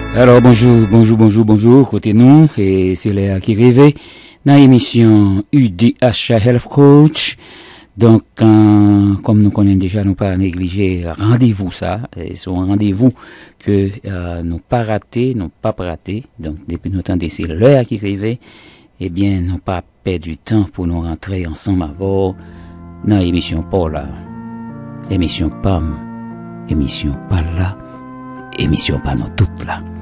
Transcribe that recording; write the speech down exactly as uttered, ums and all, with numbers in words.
Alors bonjour, bonjour, bonjour, bonjour, côté nous, et c'est Léa qui rêvait dans l'émission U D H Health Coach. Donc, euh, comme nous connaissons déjà, nous pas négliger rendez-vous ça, c'est un rendez-vous que euh, nous pas raté, nous pas raté. Donc, depuis notre temps, c'est l'heure qui rêvait, eh bien, nous pas perdu du temps pour nous rentrer ensemble avant dans l'émission Paula, émission P A M, émission pas là, émission pas nous toutes là.